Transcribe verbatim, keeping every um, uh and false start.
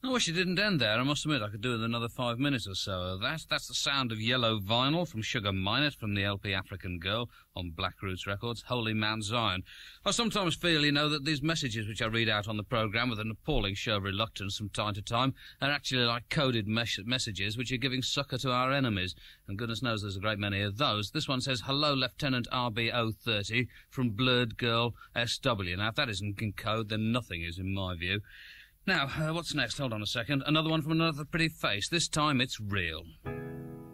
I wish it didn't end there. I must admit I could do with another five minutes or so of that. That's the sound of Yellow Vinyl from Sugar Minott from the L P African Girl on Black Roots Records, Holy Mount Zion. I sometimes feel, you know, that these messages which I read out on the programme with an appalling show of reluctance from time to time are actually like coded mes- messages which are giving succour to our enemies. And goodness knows there's a great many of those. This one says, Hello, Lieutenant R B zero thirty from Blurred Girl S W. Now, if that isn't in code, then nothing is in my view. Now, uh, what's next? Hold on a second. Another one from another pretty face. This time it's real.